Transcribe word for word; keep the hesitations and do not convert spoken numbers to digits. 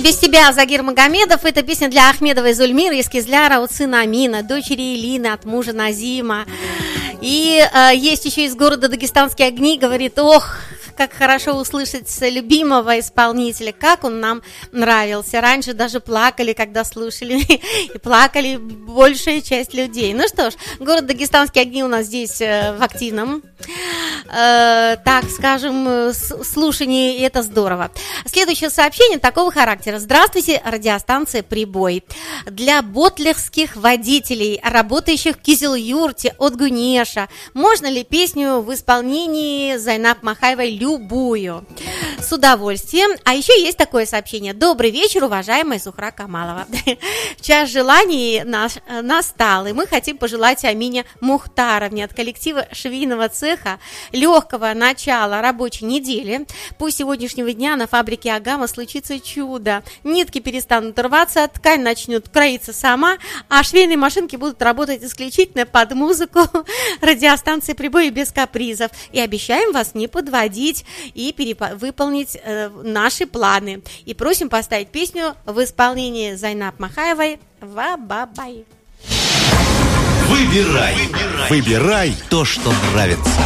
«Без тебя» Загир Магомедов. Это песня для Ахмедовой Зульмиры из Кизляра от сына Амина, дочери Илины от мужа Назима. И э, есть еще из города Дагестанские огни. Говорит: ох, как хорошо услышать любимого исполнителя, как он нам нравился. Раньше даже плакали, когда слушали, и плакали большая часть людей. Ну что ж, город Дагестанские огни у нас здесь э, в активном, э, так скажем, слушании, и это здорово. Следующее сообщение такого характера. Здравствуйте, радиостанция «Прибой». Для ботлерских водителей, работающих в Кизил-Юрте от Гунеша, можно ли песню в исполнении Зайнаб Махаевой любую? С удовольствием. А еще есть такое сообщение. Добрый вечер, уважаемая Зухра Камалова. Час желаний наш, настал, и мы хотим пожелать Амине Мухтаровне от коллектива швейного цеха легкого начала рабочей недели. Пусть сегодняшнего дня на фабрике Агама случится чудо. Нитки перестанут рваться, ткань начнет кроиться сама, а швейные машинки будут работать исключительно под музыку радиостанции «Прибой» без капризов. И обещаем вас не подводить и переп... выполнить э, наши планы. И просим поставить песню в исполнении Зайнаб Махаевой «Ва-ба-бай». Выбирай. Выбирай. Выбирай то, что нравится.